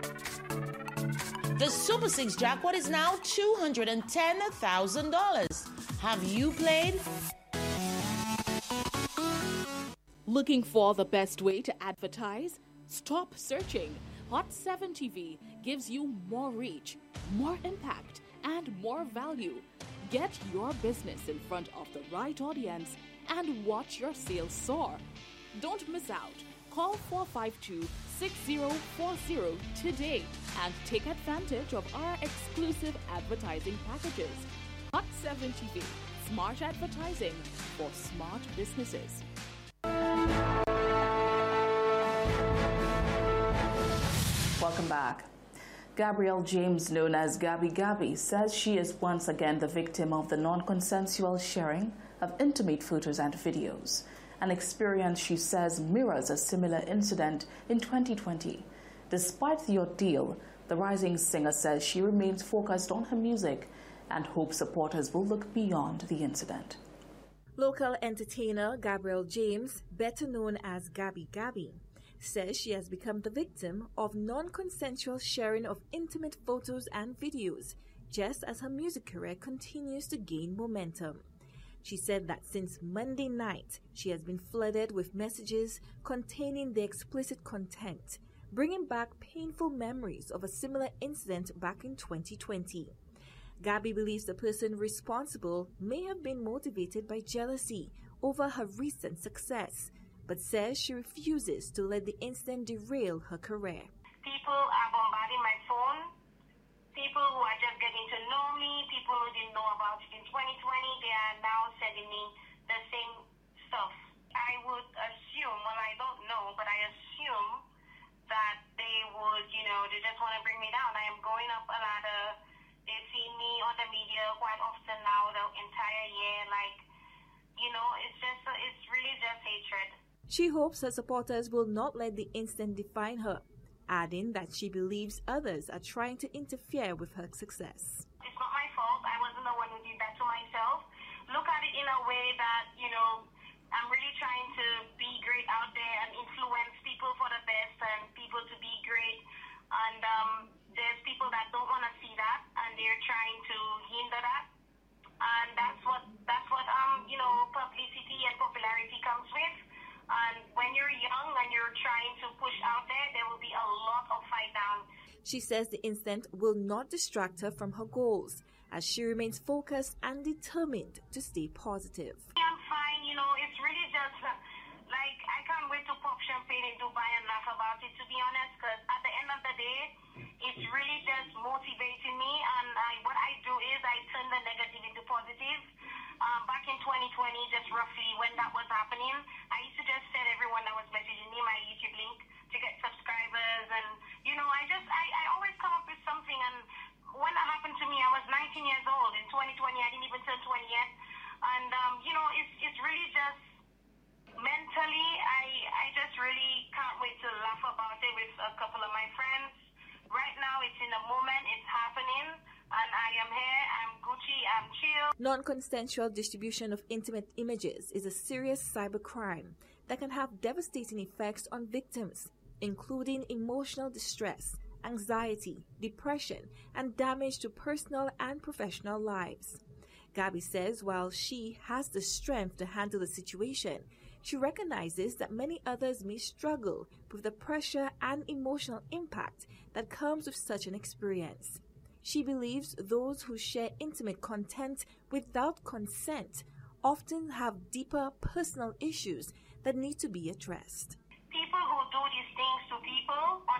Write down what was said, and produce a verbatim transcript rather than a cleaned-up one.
The Super six jackpot is now two hundred ten thousand dollars. Have you played? Looking for the best way to advertise? Stop searching. Hot seven T V gives you more reach, more impact, and more value. Get your business in front of the right audience and watch your sales soar. Don't miss out. Call four five two, six zero four zero today and take advantage of our exclusive advertising packages. Hot seven T V, smart advertising for smart businesses. Welcome back. Gabrielle James, known as Gabby Gabby, says she is once again the victim of the non-consensual sharing of intimate photos and videos. An experience she says mirrors a similar incident in twenty twenty. Despite the ordeal, the rising singer says she remains focused on her music and hopes supporters will look beyond the incident. Local entertainer Gabrielle James, better known as Gabby Gabby, says she has become the victim of non-consensual sharing of intimate photos and videos, just as her music career continues to gain momentum. She said that since Monday night, she has been flooded with messages containing the explicit content, bringing back painful memories of a similar incident back in twenty twenty. Gabby believes the person responsible may have been motivated by jealousy over her recent success, but says she refuses to let the incident derail her career. People are bombarding my phone. People who are just getting to know me, people who didn't know about it in twenty twenty, they are now sending me the same stuff. I would assume, well, I don't know, but I assume that they would, you know, they just want to bring me down. I am going up a ladder. They see me on the media quite often now, the entire year. Like, you know, it's just, it's really just hatred. She hopes her supporters will not let the incident define her, adding that she believes others are trying to interfere with her success. It's not my fault. I wasn't the one who did that to myself. Look at it in a way that, you know, I'm really trying to be great out there and influence people for the best and people to be great. And um, there's people that don't want to see that, and they're trying to hinder that. And that's what, that's what um, you know, publicity and popularity comes with. And when you're young and you're trying to push out there, there will be a lot of fight down. She says the incident will not distract her from her goals, as she remains focused and determined to stay positive. I'm fine, you know, it's really just uh, like I can't wait to pop champagne in Dubai and laugh about it, to be honest, because at the end of the day, it's really just motivating me. And I, what I do is I turn the negative into positive. Um, back in twenty twenty, just roughly when that was happening, I used to just send everyone that was messaging me my YouTube link to get subscribers. And, you know, I just, I, I always come up with something. And when that happened to me, I was nineteen years old. In twenty twenty, I didn't even turn twenty yet. And, um, you know, it's, it's really just mentally, I, I just really can't wait to laugh about it with a couple of my friends. Right now, it's in the moment, it's happening. And I am here, I'm Gucci, I'm chill. Non-consensual distribution of intimate images is a serious cybercrime that can have devastating effects on victims, including emotional distress, anxiety, depression, and damage to personal and professional lives. Gabby says while she has the strength to handle the situation, she recognizes that many others may struggle with the pressure and emotional impact that comes with such an experience. She believes those who share intimate content without consent often have deeper personal issues that need to be addressed. People who do these things to people